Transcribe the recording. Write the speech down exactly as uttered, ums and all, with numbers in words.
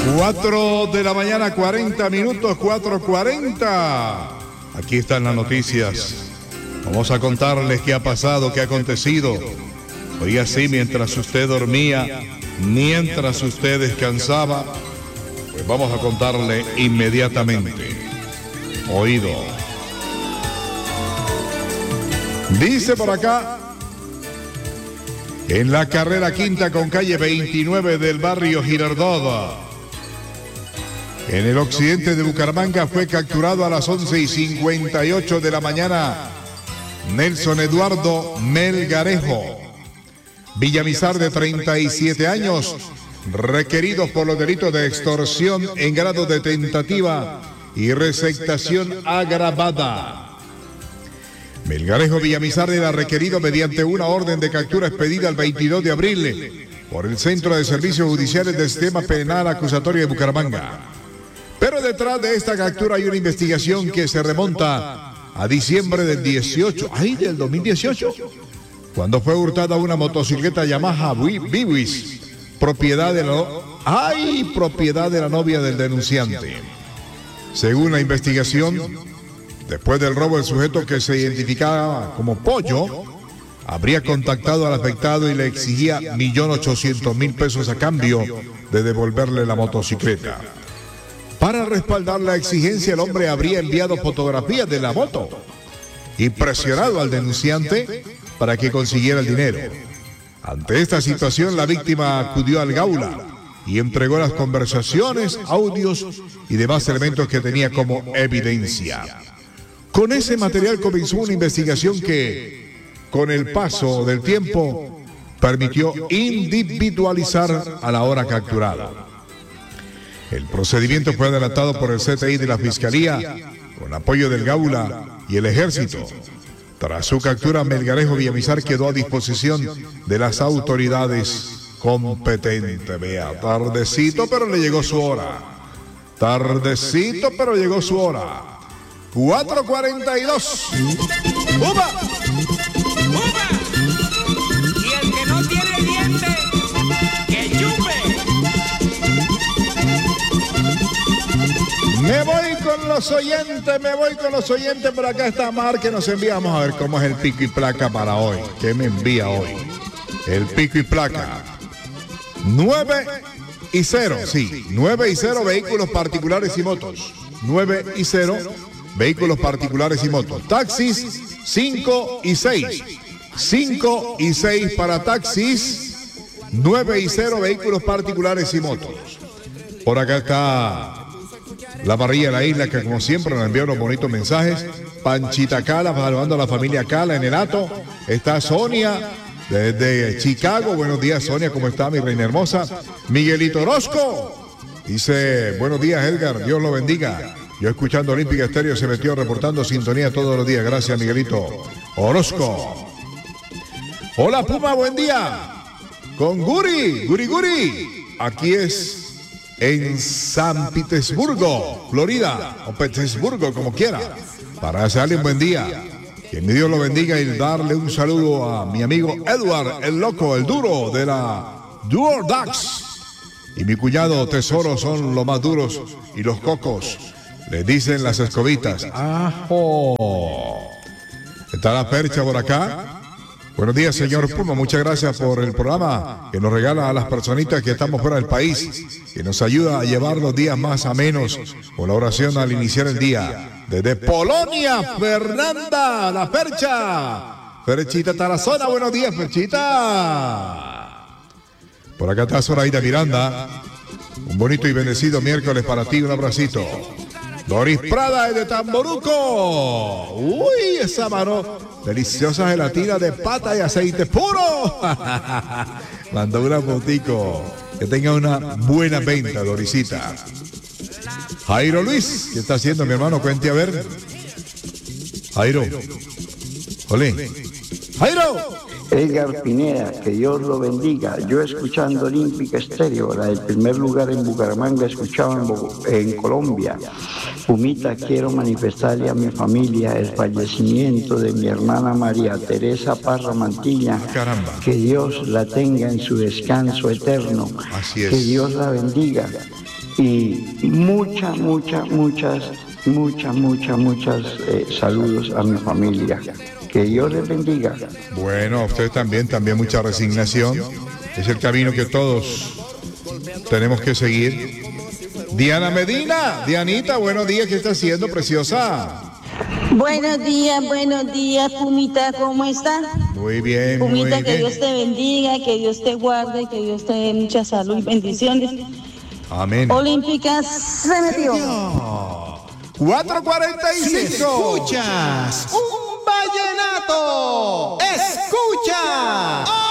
cuatro de la mañana, cuarenta minutos, cuatro cuarenta. Aquí están las noticias. Vamos a contarles qué ha pasado, qué ha acontecido. Hoy así, mientras usted dormía, mientras usted descansaba, pues vamos a contarle inmediatamente. Oído. Dice por acá, en la carrera quinta con calle veintinueve del barrio Girardot, en el occidente de Bucaramanga, fue capturado a las once y cincuenta y ocho de la mañana Nelson Eduardo Melgarejo Villamizar, de treinta y siete años, requeridos por los delitos de extorsión en grado de tentativa y receptación agravada. Melgarejo Villamizar era requerido mediante una orden de captura expedida el veintidós de abril por el Centro de Servicios Judiciales del Sistema Penal Acusatorio de Bucaramanga. Pero detrás de esta captura hay una investigación que se remonta a diciembre del dieciocho, ¡ay, del dos mil dieciocho! Cuando fue hurtada una motocicleta Yamaha Viwis, propiedad de la, ¡ay! propiedad de la novia del denunciante. Según la investigación, después del robo, el sujeto, que se identificaba como Pollo, habría contactado al afectado y le exigía un millón ochocientos mil pesos a cambio de devolverle la motocicleta. Para respaldar la exigencia, el hombre habría enviado fotografías de la moto y presionado al denunciante para que consiguiera el dinero. Ante esta situación, la víctima acudió al Gaula y entregó las conversaciones, audios y demás elementos que tenía como evidencia. Con ese material comenzó una investigación que, con el paso del tiempo, permitió individualizar a la hora capturada. El procedimiento fue adelantado por el C T I de la Fiscalía, con apoyo del Gaula y el Ejército. Tras su captura, Melgarejo Villamizar quedó a disposición de las autoridades competentes. Vea, tardecito, pero le llegó su hora. Tardecito, pero llegó su hora. cuatro cuarenta y dos. ¡Upa! ¡Upa! Y el que no tiene dientes, que chupe. Me voy con los oyentes, me voy con los oyentes. Por acá está Mar, que nos envía. Vamos a ver cómo es el pico y placa para hoy. ¿Qué me envía hoy? El pico y placa. nueve y cero, sí. nueve y cero, vehículos particulares y motos. nueve y cero, vehículos particulares y motos. Taxis, cinco y seis. cinco y seis para taxis. nueve y cero, vehículos particulares y motos. Por acá está la parrilla de la isla, que como siempre nos envía unos bonitos mensajes. Panchita Cala, saludando a la familia Cala en el Hato. Está Sonia desde Chicago. Buenos días, Sonia, ¿cómo está, mi reina hermosa? Miguelito Orozco dice: buenos días, Edgar, Dios lo bendiga. Yo, escuchando Olímpica Estéreo, se metió reportando sintonía todos los días. Gracias, Miguelito Orozco. Hola, Puma, buen día. Con Guri, Guri Guri. Aquí es en San Petersburgo, Florida, o Petersburgo, como quiera. Para hacerle un buen día. Que mi Dios lo bendiga, y darle un saludo a mi amigo Edward, el loco, el duro de la Dual Dax. Y mi cuñado Tesoro son los más duros, y los cocos les dicen las escobitas. ¡Ajo! Está la percha por acá. Buenos días, señor Puma. Muchas gracias por el programa que nos regala a las personitas que estamos fuera del país, que nos ayuda a llevar los días más amenos con la oración al iniciar el día. Desde Polonia, Fernanda, la Percha. Perchita Tarazona, buenos días, Perchita. Por acá está Zoraida Miranda. Un bonito y bendecido miércoles para ti, un abracito. Doris Prada es de Tamboruco. Uy, esa mano, deliciosa gelatina de pata y aceite puro. Mandó una fotico. Que tenga una buena venta, Dorisita. Jairo Luis, ¿qué está haciendo, mi hermano? Cuente a ver. Jairo. Olé. Jairo. Edgar Pineda, que Dios lo bendiga. Yo escuchando Olímpica Estéreo, la del primer lugar en Bucaramanga, escuchaba en, Bo en Colombia. Pumita, quiero manifestarle a mi familia el fallecimiento de mi hermana María Teresa Parra Mantilla. Caramba. Que Dios la tenga en su descanso eterno. Así es. Que Dios la bendiga. y muchas, muchas, muchas, muchas, muchas, muchas eh, saludos a mi familia. Que Dios les bendiga. Bueno, a usted también, también mucha resignación. Es el camino que todos tenemos que seguir. Diana Medina, Dianita, buenos días, ¿qué está haciendo, preciosa? Buenos días, buenos días, Pumita, ¿cómo está? Muy bien, Pumita, muy que bien. Dios te bendiga, que Dios te guarde, que Dios te dé mucha salud y bendiciones. Amén. Olímpica se metió. cuatro cuarenta y Si cinco. escuchas un vallenato, escucha